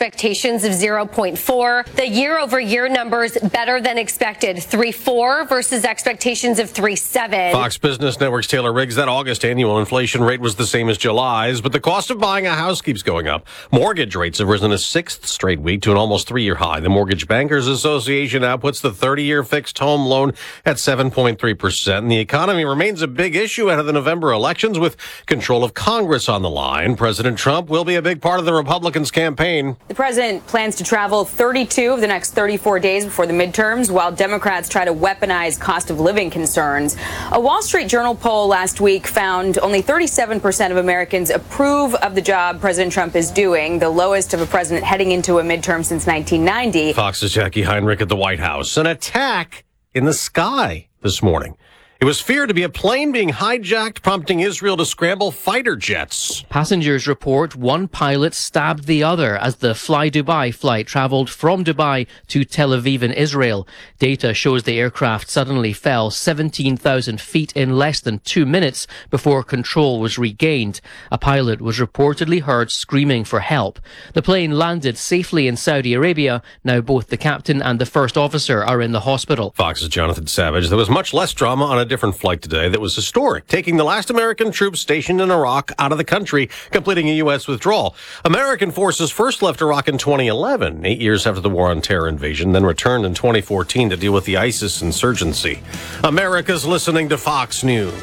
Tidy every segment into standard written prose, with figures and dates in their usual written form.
expectations of 0.4. The year-over-year numbers better than expected, 3.4 versus expectations of 3.7. Fox Business Network's Taylor Riggs, that August annual inflation rate was the same as July's, but the cost of buying a house keeps going up. Mortgage rates have risen a sixth straight week to an almost 3-year high. The Mortgage Bankers Association now puts the 30-year fixed home loan at 7.3%. And the economy remains a big issue ahead of the November elections with control of Congress on the line. President Trump will be a big part of the Republicans' campaign. The president plans to travel 32 of the next 34 days before the midterms, while Democrats try to weaponize cost of living concerns. A Wall Street Journal poll last week found only 37% of Americans approve of the job President Trump is doing, the lowest of a president heading into a midterm since 1990. Fox's Jackie Heinrich at the White House. An attack in the sky this morning. It was feared to be a plane being hijacked, prompting Israel to scramble fighter jets. Passengers report one pilot stabbed the other as the Fly Dubai flight traveled from Dubai to Tel Aviv in Israel. Data shows the aircraft suddenly fell 17,000 feet in less than 2 minutes before control was regained. A pilot was reportedly heard screaming for help. The plane landed safely in Saudi Arabia. Now both the captain and the first officer are in the hospital. Fox's Jonathan Savage. There was much less drama on a different flight today that was historic, taking the last American troops stationed in Iraq out of the country, completing a U.S. withdrawal. American forces first left Iraq in 2011, 8 years after the war on terror invasion, then returned in 2014 to deal with the ISIS insurgency. America's listening to Fox News.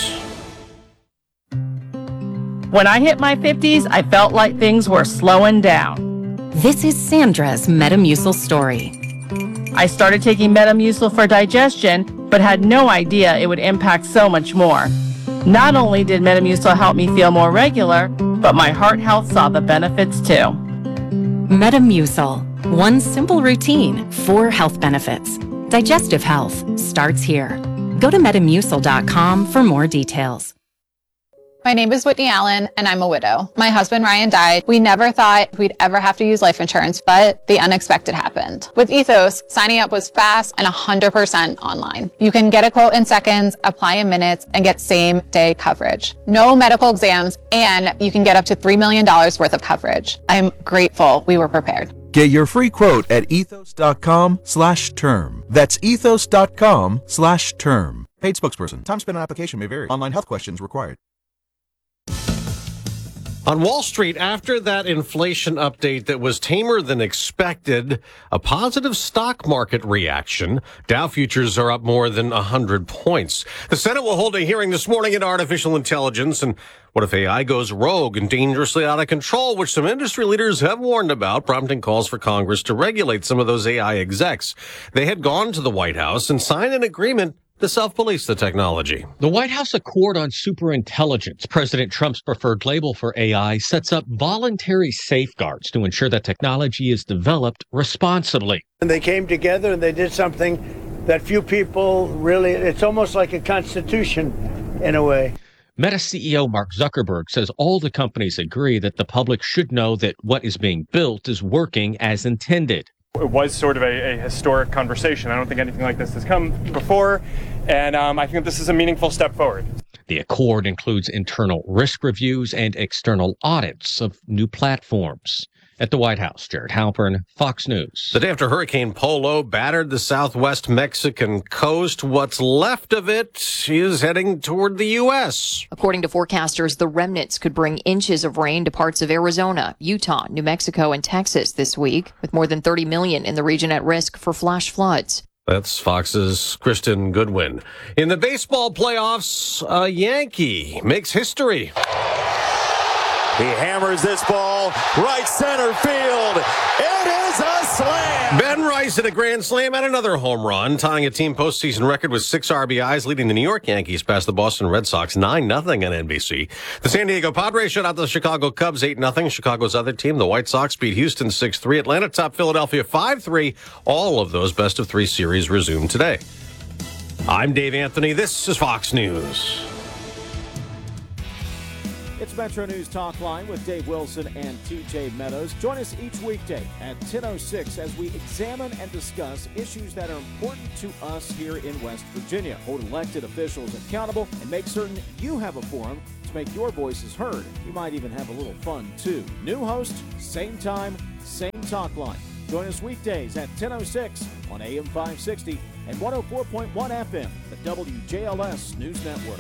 When I hit my 50s, I felt like things were slowing down. This is Sandra's Metamucil story. I started taking Metamucil for digestion, but had no idea it would impact so much more. Not only did Metamucil help me feel more regular, but my heart health saw the benefits too. Metamucil, one simple routine, 4 health benefits. Digestive health starts here. Go to Metamucil.com for more details. My name is Whitney Allen, and I'm a widow. My husband, Ryan, died. We never thought we'd ever have to use life insurance, but the unexpected happened. With Ethos, signing up was fast and 100% online. You can get a quote in seconds, apply in minutes, and get same-day coverage. No medical exams, and you can get up to $3 million worth of coverage. I'm grateful we were prepared. Get your free quote at ethos.com/term. That's ethos.com/term. Paid spokesperson. Time spent on application may vary. Online health questions required. On Wall Street, after that inflation update that was tamer than expected, a positive stock market reaction. Dow futures are up more than 100 points. The Senate will hold a hearing this morning into artificial intelligence and what if AI goes rogue and dangerously out of control, which some industry leaders have warned about, prompting calls for Congress to regulate some of those AI execs. They had gone to the White House and signed an agreement to self-police the technology. The White House Accord on Superintelligence, President Trump's preferred label for AI, sets up voluntary safeguards to ensure that technology is developed responsibly. And they came together and they did something that few people really, it's almost like a constitution in a way. Meta CEO Mark Zuckerberg says all the companies agree that the public should know that what is being built is working as intended. It was sort of a historic conversation. I don't think anything like this has come before, and I think this is a meaningful step forward. The accord includes internal risk reviews and external audits of new platforms. At the White House, Jared Halpern, Fox News. The day after Hurricane Polo battered the southwest Mexican coast, what's left of it is heading toward the U.S. According to forecasters, the remnants could bring inches of rain to parts of Arizona, Utah, New Mexico, and Texas this week, with more than 30 million in the region at risk for flash floods. That's Fox's Kristen Goodwin. In the baseball playoffs, a Yankee makes history. He hammers this ball right center field. It is a slam. Ben Rice hit a grand slam and another home run, tying a team postseason record with 6 RBIs, leading the New York Yankees past the Boston Red Sox 9-0 on NBC. The San Diego Padres shut out the Chicago Cubs 8-0. Chicago's other team, the White Sox, beat Houston 6-3. Atlanta topped Philadelphia 5-3. All of those best-of-3 series resume today. I'm Dave Anthony. This is Fox News. It's Metro News Talk Line with Dave Wilson and TJ Meadows. Join us each weekday at 10:06 as we examine and discuss issues that are important to us here in West Virginia. Hold elected officials accountable and make certain you have a forum to make your voices heard. You might even have a little fun, too. New host, same time, same Morning Talk Line. Join us weekdays at 10:06 on AM 560 and 104.1 FM, the WJLS News Network.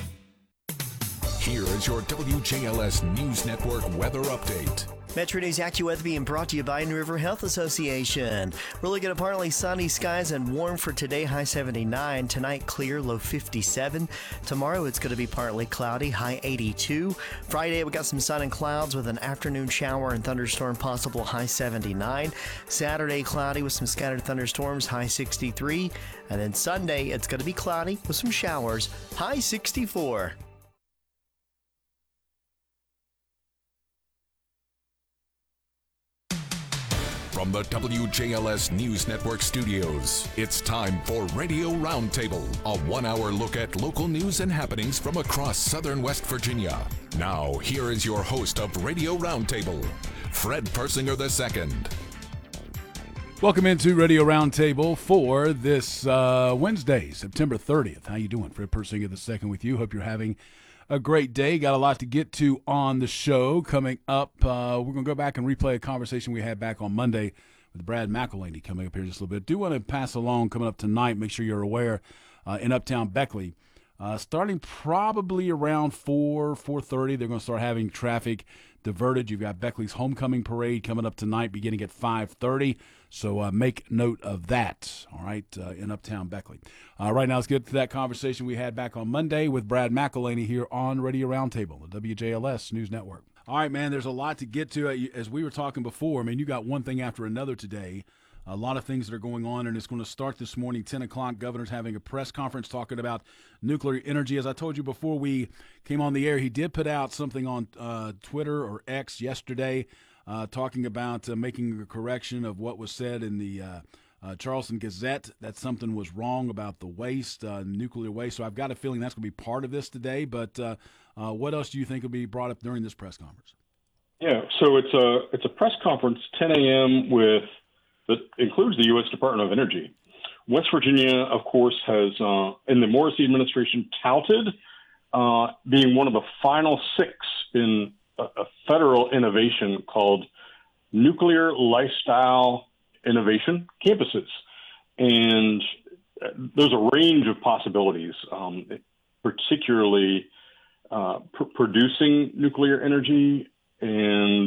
Here is your WJLS News Network weather update. Metro News AccuWeather being brought to you by New River Health Association. We're looking at partly sunny skies and warm for today, high 79. Tonight, clear, low 57. Tomorrow, it's going to be partly cloudy, high 82. Friday, we got some sun and clouds with an afternoon shower and thunderstorm possible, high 79. Saturday, cloudy with some scattered thunderstorms, high 63. And then Sunday, it's going to be cloudy with some showers, high 64. From the WJLS News Network studios, it's time for Radio Roundtable, a 1-hour look at local news and happenings from across southern West Virginia. Now, here is your host of Radio Roundtable, Fred Persinger II. Welcome into Radio Roundtable for this Wednesday, September 30th. How you doing? Fred Persinger II with you. Hope you're having a great day. Got a lot to get to on the show. Coming up, we're going to go back and replay a conversation we had back on Monday with Brad McElhaney coming up here just a little bit. Do want to pass along coming up tonight, make sure you're aware, in Uptown Beckley, starting probably around 4:30, they're going to start having traffic diverted. You've got Beckley's Homecoming Parade coming up tonight beginning at 5:30. So make note of that, all right, in Uptown Beckley. Right now, let's get to that conversation we had back on Monday with Brad McElhaney here on Radio Roundtable, the WJLS News Network. All right, man, there's a lot to get to. As we were talking before, I mean, you got one thing after another today. A lot of things that are going on, and it's going to start this morning, 10 o'clock. Governor's having a press conference talking about nuclear energy. As I told you before we came on the air, he did put out something on Twitter or X yesterday talking about making a correction of what was said in the Charleston Gazette, that something was wrong about the waste, nuclear waste. So I've got a feeling that's going to be part of this today. But what else do you think will be brought up during this press conference? Yeah, so it's a press conference, 10 a.m. that includes the U.S. Department of Energy. West Virginia, of course, has, in the Morrissey administration, touted being one of the final 6 in a federal innovation called Nuclear Lifestyle Innovation Campuses. And there's a range of possibilities, particularly producing nuclear energy, and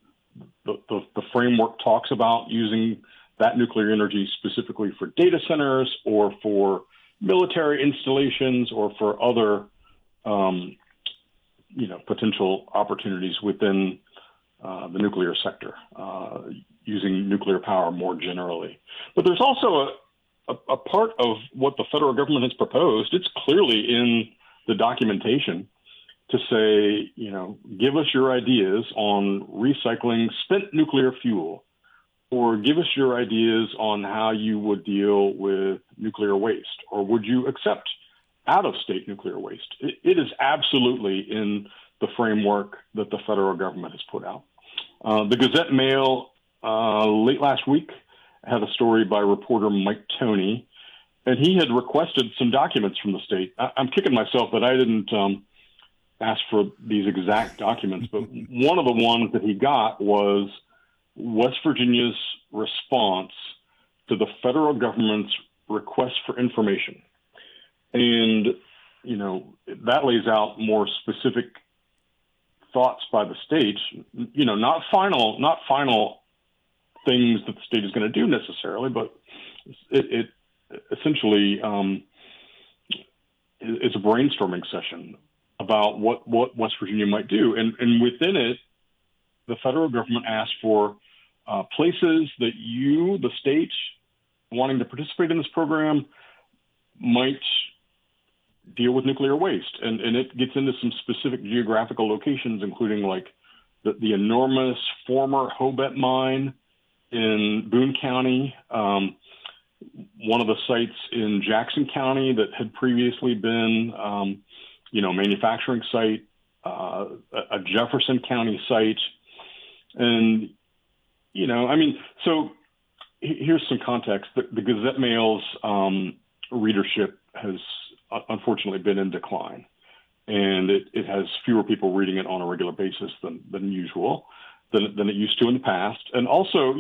the framework talks about using that nuclear energy specifically for data centers or for military installations or for other, potential opportunities within the nuclear sector, using nuclear power more generally. But there's also a part of what the federal government has proposed. It's clearly in the documentation to say, give us your ideas on recycling spent nuclear fuel, or give us your ideas on how you would deal with nuclear waste, or would you accept out-of-state nuclear waste? It is absolutely in the framework that the federal government has put out. The Gazette-Mail late last week had a story by reporter Mike Toney, and he had requested some documents from the state. I'm kicking myself that I didn't ask for these exact documents, but one of the ones that he got was West Virginia's response to the federal government's request for information. And, that lays out more specific thoughts by the state, not final things that the state is going to do necessarily, but it essentially is a brainstorming session about what West Virginia might do. And within it, the federal government asked for places that you, the state, wanting to participate in this program, might deal with nuclear waste. And it gets into some specific geographical locations, including like the enormous former Hobet mine in Boone County, one of the sites in Jackson County that had previously been, manufacturing site, a Jefferson County site. And, so here's some context. The Gazette-Mail's readership has unfortunately been in decline, and it has fewer people reading it on a regular basis than usual, than it used to in the past. And also,